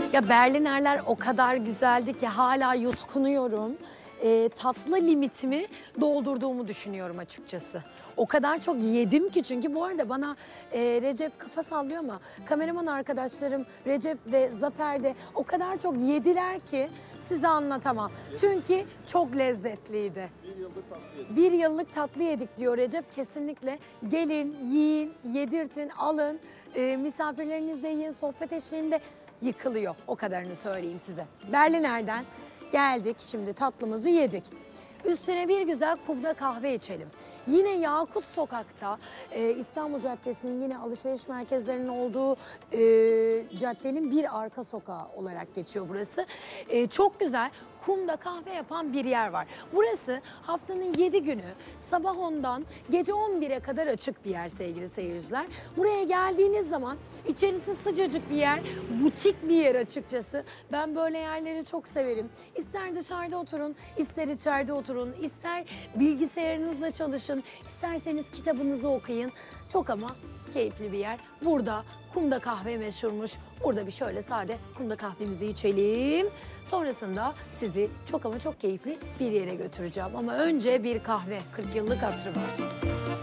Ya Berlinerler o kadar güzeldi ki hala yutkunuyorum. Tatlı limitimi doldurduğumu düşünüyorum açıkçası. O kadar çok yedim ki, çünkü bu arada bana Recep kafa sallıyor ama kameraman arkadaşlarım Recep ve Zafer de o kadar çok yediler ki size anlatamam. Çünkü çok lezzetliydi. Bir yıllık tatlı yedik diyor Recep, kesinlikle. Gelin, yiyin, yedirtin, alın. Misafirlerinizle yiyin, sohbet eşliğinde yıkılıyor. O kadarını söyleyeyim size. Berliner'den geldik, şimdi tatlımızı yedik. Üstüne bir güzel kubda kahve içelim. Yine Yakut Sokak'ta, İstanbul Caddesi'nin yine alışveriş merkezlerinin olduğu caddenin bir arka sokağı olarak geçiyor burası. Çok güzel kumda kahve yapan bir yer var. Burası haftanın 7 günü sabah 10'dan gece 11'e kadar açık bir yer sevgili seyirciler. Buraya geldiğiniz zaman içerisi sıcacık bir yer, butik bir yer açıkçası. Ben böyle yerleri çok severim. İster dışarıda oturun, ister içeride oturun, ister bilgisayarınızla çalışın, isterseniz kitabınızı okuyun. Çok ama keyifli bir yer. Burada kumda kahve meşhurmuş. Burada bir şöyle sade kumda kahvemizi içelim. Sonrasında sizi çok ama çok keyifli bir yere götüreceğim. Ama önce bir kahve, 40 yıllık hatırı var.